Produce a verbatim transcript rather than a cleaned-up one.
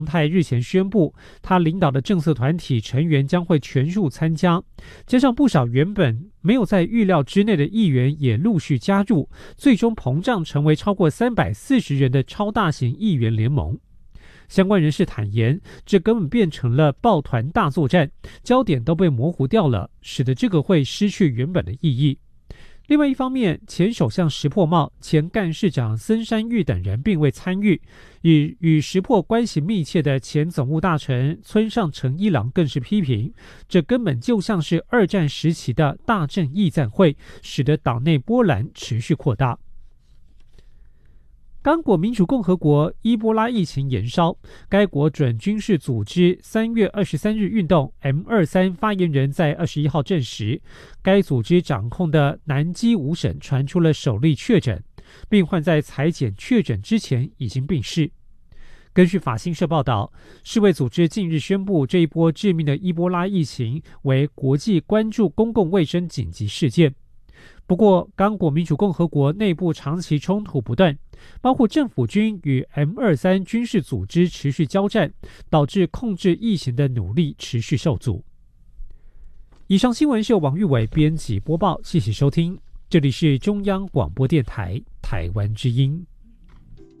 泰日前宣布，他领导的政策团体成员将会全数参加，加上不少原本没有在预料之内的议员也陆续加入，最终膨胀成为超过三百四十人的超大型议员联盟。相关人士坦言，这根本变成了抱团大作战，焦点都被模糊掉了，使得这个会失去原本的意义。另外一方面，前首相石破茂、前干事长森山裕等人并未参与，与与石破关系密切的前总务大臣村上诚一郎更是批评，这根本就像是二战时期的大正义赞会，使得党内波澜持续扩大。刚果民主共和国伊波拉疫情延烧，该国准军事组织三月二十三日运动 M 二十三 发言人在二十一号证实，该组织掌控的南基五省传出了首例确诊，病患在采检确诊之前已经病逝。根据法新社报道，世卫组织近日宣布，这一波致命的伊波拉疫情为国际关注公共卫生紧急事件。不过，刚果民主共和国内部长期冲突不断，包括政府军与 M 二十三 军事组织持续交战，导致控制疫情的努力持续受阻。以上新闻是由王玉伟编辑播报，谢谢收听，这里是中央广播电台台湾之音。